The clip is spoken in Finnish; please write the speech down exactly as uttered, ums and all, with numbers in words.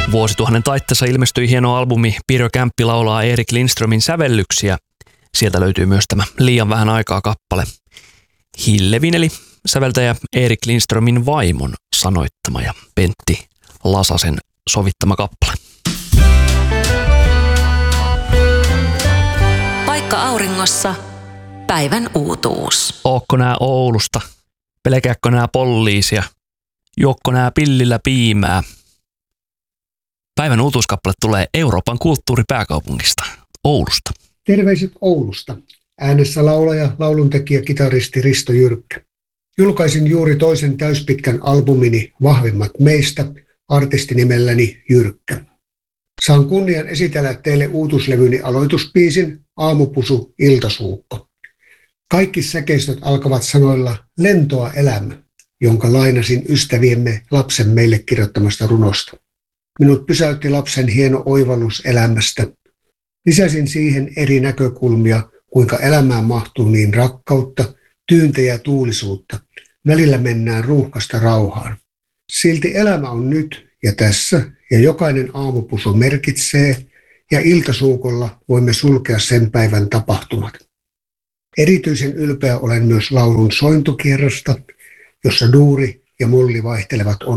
Vuosituhannen taitteessa ilmestyi hieno albumi Pirjo Kämppi laulaa Erik Lindströmin sävellyksiä. Sieltä löytyy myös tämä Liian vähän aikaa kappale. Hillevi eli säveltäjä Erik Lindströmin vaimon sanoittama ja Pentti Lasasen sovittama kappale. Paikka auringossa. Päivän uutuus. Ookko nää Oulusta? Pelkääkö nää poliisia? Juokko nää pillillä piimää? Päivän uutuuskappale tulee Euroopan kulttuuripääkaupungista, Oulusta. Terveiset Oulusta. Äänessä laulaja, lauluntekijä, kitaristi Risto Jyrkkä. Julkaisin juuri toisen täyspitkän albumini Vahvimmat meistä artistinimelläni Jyrkkä. Saan kunnian esitellä teille uutuslevyni aloitusbiisin Aamupusu iltasuukko. Kaikki säkeistöt alkavat sanoilla lentoa elämä, jonka lainasin ystäviemme lapsen meille kirjoittamasta runosta. Minut pysäytti lapsen hieno oivallus elämästä. Lisäsin siihen eri näkökulmia, kuinka elämään mahtuu niin rakkautta, tyyntä ja tuulisuutta. Välillä mennään ruuhkasta rauhaan. Silti elämä on nyt ja tässä, ja jokainen aamupusu merkitsee, ja iltasuukolla voimme sulkea sen päivän tapahtumat. Erityisen ylpeä olen myös laulun sointukierrosta, jossa duuri ja mulli vaihtelevat